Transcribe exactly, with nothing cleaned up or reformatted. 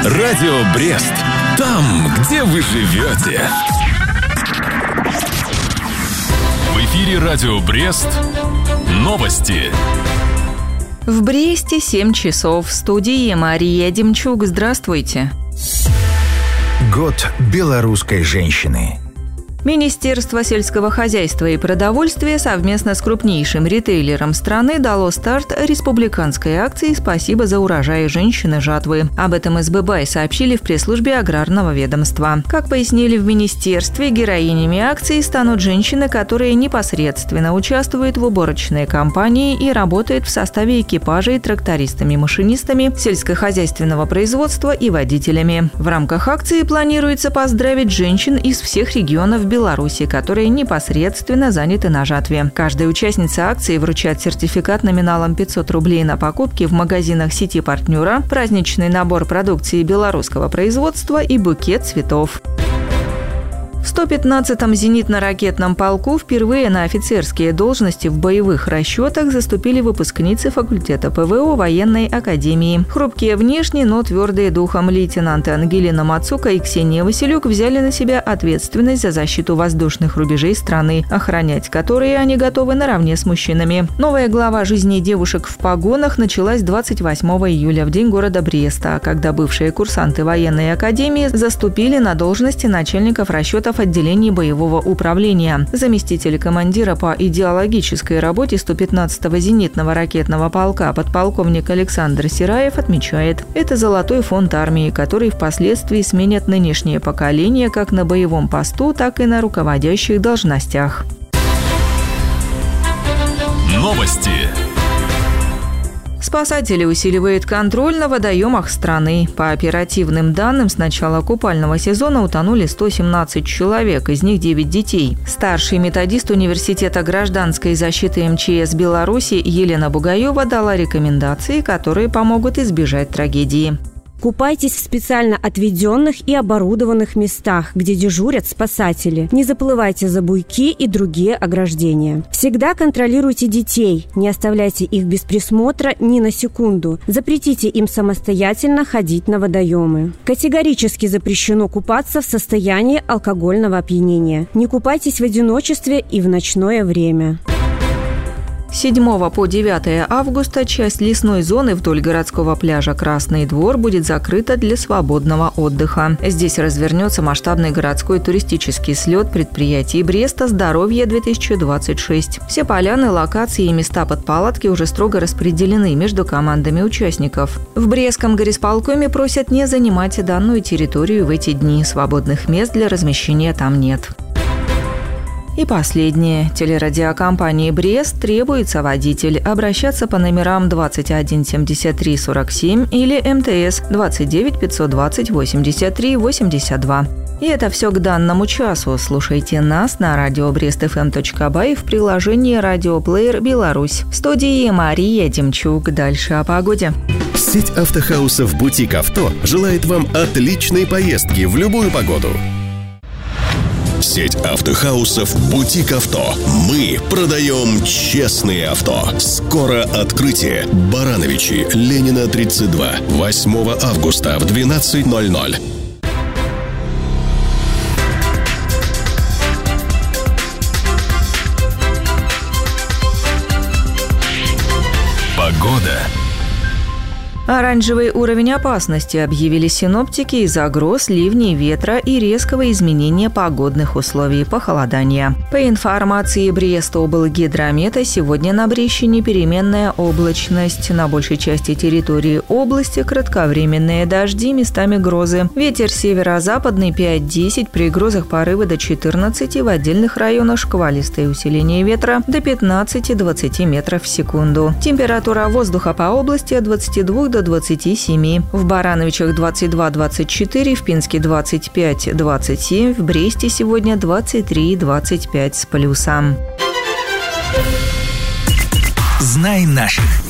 Радио Брест. Там, где вы живете. В эфире Радио Брест. Новости. В Бресте семь часов. В студии Мария Демчук. Здравствуйте. Год белорусской женщины. Министерство сельского хозяйства и продовольствия совместно с крупнейшим ритейлером страны дало старт республиканской акции «Спасибо за урожай женщины жатвы». Об этом эс бэ бэ сообщили в пресс-службе аграрного ведомства. Как пояснили в министерстве, героинями акции станут женщины, которые непосредственно участвуют в уборочной кампании и работают в составе экипажей трактористами-машинистами сельскохозяйственного производства и водителями. В рамках акции планируется поздравить женщин из всех регионов Беларуси, которые непосредственно заняты на жатве. Каждая участница акции вручает сертификат номиналом пятьсот рублей на покупки в магазинах сети партнера, праздничный набор продукции белорусского производства и букет цветов. В сто пятнадцатом зенитно-ракетном полку впервые на офицерские должности в боевых расчетах заступили выпускницы факультета пэ вэ о военной академии. Хрупкие внешне, но твердые духом лейтенанты Ангелина Мацука и Ксения Василюк взяли на себя ответственность за защиту воздушных рубежей страны, охранять которые они готовы наравне с мужчинами. Новая глава жизни девушек в погонах началась двадцать восьмого июля, в день города Бреста, когда бывшие курсанты военной академии заступили на должности начальников расчетов отделений боевого управления. Заместитель командира по идеологической работе сто пятнадцатого зенитного ракетного полка подполковник Александр Сираев отмечает, это золотой фонд армии, который впоследствии сменят нынешнее поколение как на боевом посту, так и на руководящих должностях. Новости. Спасатели усиливают контроль на водоемах страны. По оперативным данным, с начала купального сезона утонули сто семнадцать человек, из них девять детей. Старший методист университета гражданской защиты эм че эс Беларуси Елена Бугаева дала рекомендации, которые помогут избежать трагедии. Купайтесь в специально отведенных и оборудованных местах, где дежурят спасатели. Не заплывайте за буйки и другие ограждения. Всегда контролируйте детей, не оставляйте их без присмотра ни на секунду. Запретите им самостоятельно ходить на водоемы. Категорически запрещено купаться в состоянии алкогольного опьянения. Не купайтесь в одиночестве и в ночное время. С седьмого по девятое августа часть лесной зоны вдоль городского пляжа «Красный двор» будет закрыта для свободного отдыха. Здесь развернется масштабный городской туристический слет предприятий Бреста «Здоровье-две тысячи двадцать шесть». Все поляны, локации и места под палатки уже строго распределены между командами участников. В Брестском горисполкоме просят не занимать данную территорию в эти дни. Свободных мест для размещения там нет. И последнее. Телерадиокомпании «Брест» требуется водитель. Обращаться по номерам двадцать один семьдесят три сорок семь или эм тэ эс двадцать девять пятьсот двадцать восемьдесят три восемьдесят два. И это все к данному часу. Слушайте нас на радио брест эф эм точка бай в приложении «Радиоплеер Беларусь». В студии Мария Демчук. Дальше о погоде. Сеть автохаусов «Бутик Авто» желает вам отличной поездки в любую погоду. Сеть автохаусов «Бутик Авто». Мы продаем честные авто. Скоро открытие. Барановичи, Ленина, тридцать два. восьмого августа в двенадцать ноль ноль. Погода. Оранжевый уровень опасности объявили синоптики из-за гроз, ливней, ветра и резкого изменения погодных условий, похолодания. По информации Брест-облгидромета, сегодня на Брещине переменная облачность. На большей части территории области кратковременные дожди, местами грозы. Ветер северо-западный пять-десять, при грозах порывы до четырнадцати, в отдельных районах шквалистое усиление ветра до пятнадцати-двадцати метров в секунду. Температура воздуха по области от двадцати двух до двадцати семи. В Барановичах двадцать два - двадцать четыре, в Пинске двадцать пять - двадцать семь, в Бресте сегодня двадцать три - двадцать пять с плюсом. Знай наших.